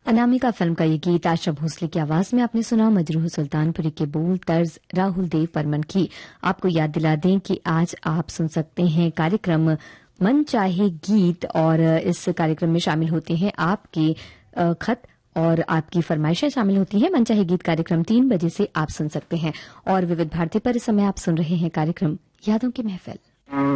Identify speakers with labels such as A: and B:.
A: Anamika film का ये गीत आशा भोसले की आवाज में आपने सुना। मजरूह सुल्तानपुरी के बोल तर्ज राहुल देव बर्मन की। आपको याद दिला दें कि आज आप सुन सकते हैं कार्यक्रम मन चाहे गीत, और इस कार्यक्रम में शामिल होते हैं आपके खत और आपकी फरमाइशें शामिल होती हैं। मन चाहे गीत कार्यक्रम 3 बजे से आप सुन सकते हैं। और विविध भारती पर इस समय आप सुन रहे हैं कार्यक्रम यादों की महफिल।